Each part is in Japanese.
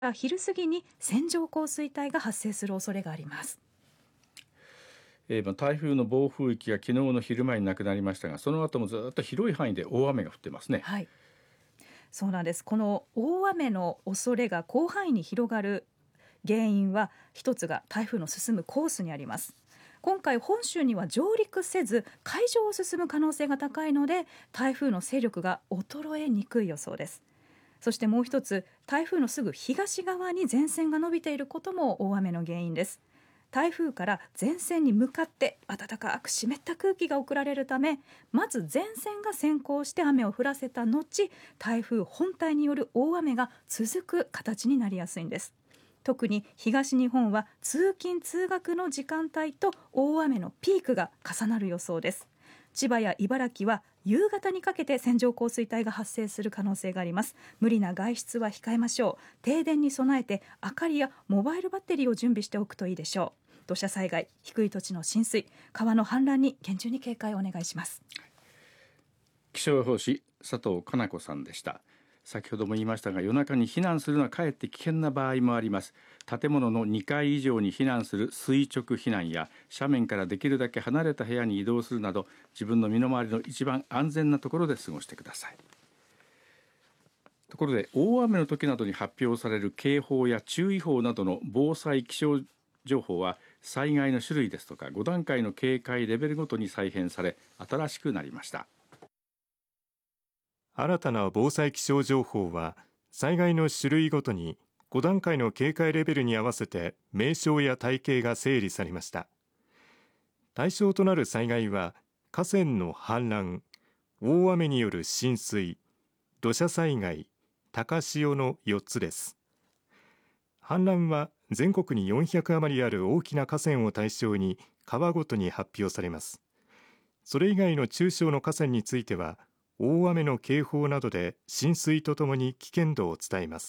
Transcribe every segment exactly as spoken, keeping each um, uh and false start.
昼過ぎに線状降水帯が発生する恐れがあります。 えー、台風の暴風域が昨日の昼前になくなりましたが、その後もずっと広い範囲で大雨が降ってますね。 はい、そうなんです。この大雨の恐れが広範囲に広がる原因は一つが台風の進むコースにあります。今回本州には上陸せず海上を進む可能性が高いので、台風の勢力が衰えにくい予想です。そしてもう一つ、台風のすぐ東側に前線が伸びていることも大雨の原因です。台風から前線に向かって暖かく湿った空気が送られるため、まず前線が先行して雨を降らせた後、台風本体による大雨が続く形になりやすいんです。特に東日本は通勤通学の時間帯と大雨のピークが重なる予想です。千葉や茨城は夕方にかけて線状降水帯が発生する可能性があります。無理な外出は控えましょう。停電に備えて明かりやモバイルバッテリーを準備しておくといいでしょう。土砂災害、低い土地の浸水、川の氾濫に厳重に警戒をお願いします。 気象予報士佐藤かな子さんでした。先ほども言いましたが、夜中に避難するのはかえって危険な場合もあります。建物のにかい以上に避難する垂直避難や、斜面からできるだけ離れた部屋に移動するなど、自分の身の回りの一番安全なところで過ごしてください。ところで、大雨の時などに発表される警報や注意報などの防災気象情報は、災害の種類ですとかご段階の警戒レベルごとに再編され、新しくなりました。 新たな防災気象情報は、災害の種類ごとにご段階の警戒レベルに合わせて名称や体系が整理されました。対象となる災害は、河川の氾濫、大雨による浸水、土砂災害、高潮のよっつです。氾濫は全国によんひゃく余りある大きな河川を対象に川ごとに発表されます。それ以外の中小の河川については、大雨の警報などで浸水とともに危険度を伝えます。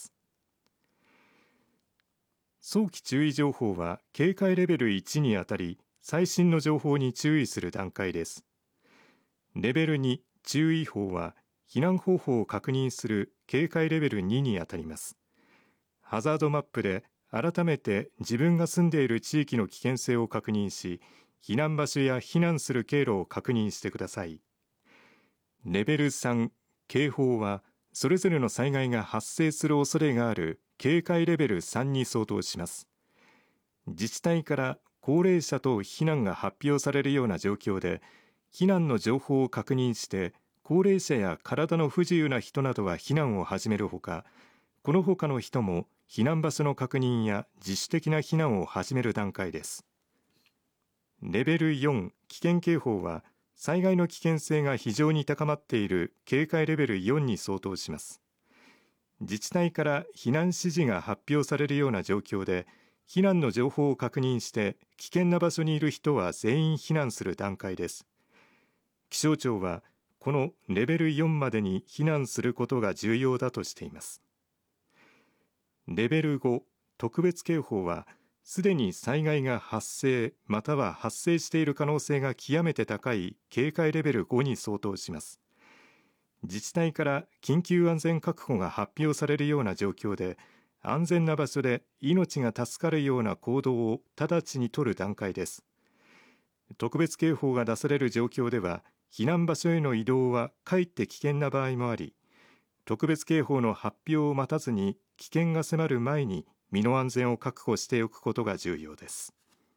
早期注意情報は警戒レベルいちにあたり、最新の情報に注意する段階です。レベルに注意報は避難方法を確認する警戒レベルににあたります。ハザードマップで改めて自分が住んでいる地域の危険性を確認し、避難場所や避難する経路を確認してください。レベルさん、警報はそれぞれの災害が発生する恐れがある警戒レベルさんに相当します。自治体から高齢者等避難が発表されるような状況で、避難の情報を確認して高齢者や体の不自由な人などは避難を始めるほか、この他の人も避難場所の確認や自主的な避難を始める段階です。レベルよん、危険警報は災害の危険性が非常に高まっている警戒レベルよんに相当します。自治体から避難指示が発表されるような状況で、避難の情報を確認して危険な場所にいる人は全員避難する段階です。気象庁はこのレベルよんまでに避難することが重要だとしています。レベルご、特別警報はすでに災害が発生または発生している可能性が極めて高い警戒レベルごに相当します。自治体から緊急安全確保が発表されるような状況で、安全な場所で命が助かるような行動を直ちに取る段階です。特別警報が出される状況では、避難場所への移動はかえって危険な場合もあり、特別警報の発表を待たずに危険が迫る前に身の安全を確保しておくことが重要です。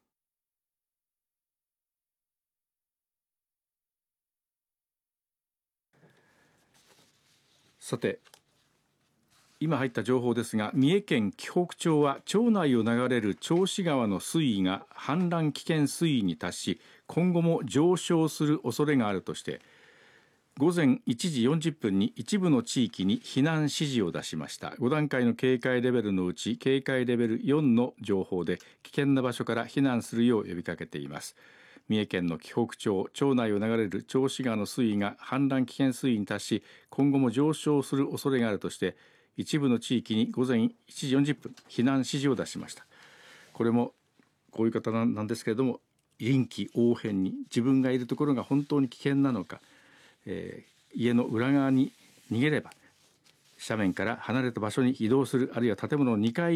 さて、今入った情報ですが、三重県紀北町は町内を流れる銚子川の水位が氾濫危険水位に達し、今後も上昇する恐れがあるとして、午前いちじよんじゅっぷんに一部の地域に避難指示を出しました。ご段階の警戒レベルのうち警戒レベルよんの情報で、危険な場所から避難するよう呼びかけています。三重県の紀北町、町内を流れる銚子川の水位が氾濫危険水位に達し、今後も上昇する恐れがあるとして、一部の地域に午前いちじよんじゅっぷん避難指示を出しました。これもこういう方なんですけれども、臨機応変に自分がいるところが本当に危険なのか、えー、家の裏側に逃げれば斜面から離れた場所に移動する、あるいは建物のにかい